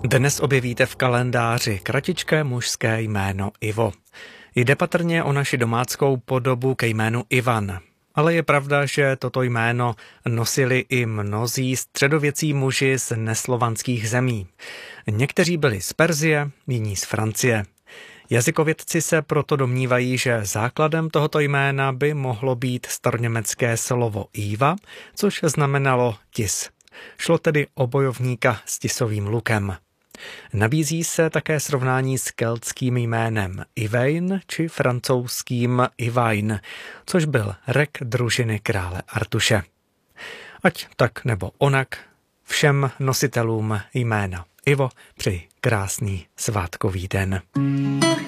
Dnes objevíte v kalendáři kratičké mužské jméno Ivo. Jde patrně o naši domáckou podobu ke jménu Ivan. Ale je pravda, že toto jméno nosili i mnozí středověcí muži z neslovanských zemí. Někteří byli z Perzie, jiní z Francie. Jazykovědci se proto domnívají, že základem tohoto jména by mohlo být staroněmecké slovo Iva, což znamenalo tis. Šlo tedy o bojovníka s tisovým lukem. Nabízí se také srovnání s keltským jménem Ivain či francouzským Ivain, což byl rek družiny krále Artuše. Ať tak nebo onak, všem nositelům jména Ivo přeji krásný svátkový den.